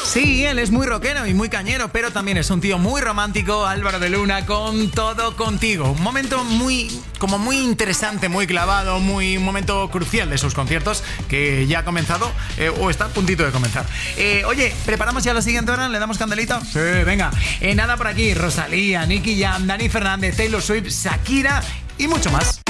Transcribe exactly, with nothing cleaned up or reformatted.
Sí, él es muy rockero y muy cañero, pero también es un tío muy romántico, Álvaro de Luna, con Todo Contigo. Un momento muy, como muy interesante, muy clavado, muy, un momento crucial de sus conciertos que ya ha comenzado eh, o está a puntito de comenzar. Eh, oye, ¿preparamos ya la siguiente hora? ¿Le damos candelita? Sí, venga. Eh, nada por aquí, Rosalía, Nicky Jam, Dani Fernández, Taylor Swift, Shakira y mucho más.